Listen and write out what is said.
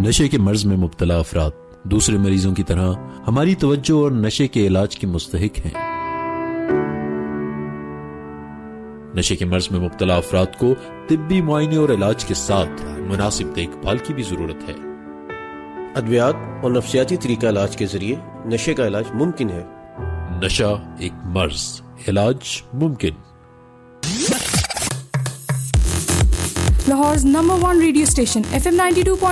नशे के मर्ज में मुब्तला अफराद दूसरे मरीजों की तरह हमारी तवज्जो और नशे के इलाज के मुस्तहिक हैं। नशे के मर्ज में मुब्तला अफराद को तिब्बी मुआयने और इलाज के साथ मुनासिब देखभाल की भी जरूरत है। अद्वियात और नफ्सियाती तरीका इलाज के जरिए नशे का इलाज मुमकिन है। नशा एक मर्ज, इलाज मुमकिन। Lahore number 1 radio station FM 92.